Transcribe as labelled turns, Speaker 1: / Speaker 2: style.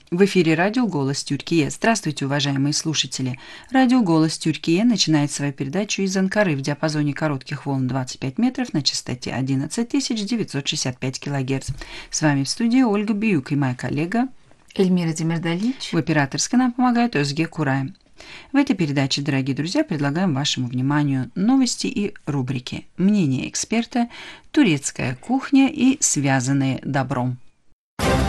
Speaker 1: В эфире радио «Голос Тюркия». Здравствуйте, уважаемые слушатели. Радио «Голос Тюркия» начинает свою передачу из Анкары в диапазоне коротких волн 25 метров на частоте 11965 кГц. С вами в студии Ольга Биюк и моя коллега
Speaker 2: Эльмира Демирдалич.
Speaker 1: В операторской нам помогает Озге Курай. В этой передаче, дорогие друзья, предлагаем вашему вниманию новости и рубрики «Мнение эксперта», «Турецкая кухня» и «Связанные добром».